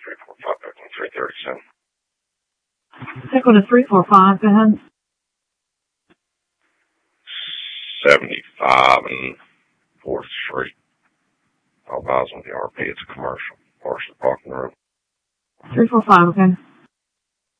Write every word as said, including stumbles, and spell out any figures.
three four five, back on three thirty-seven. Check on the three four five, go ahead. seventy-five and fourth Street. I'll advise on the R P. It's a commercial. Partially parking road. three four five, okay.